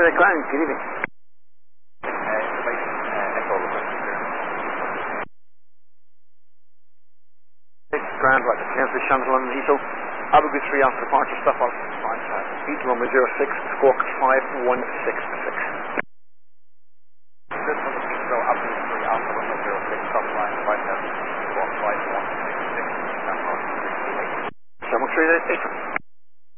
Ground, good evening. Ground, right, Chancellor Shannon, London Heathrow. Abu Ghraib 3 after departure, stuff off. Beat Loma 06, squawk 5166.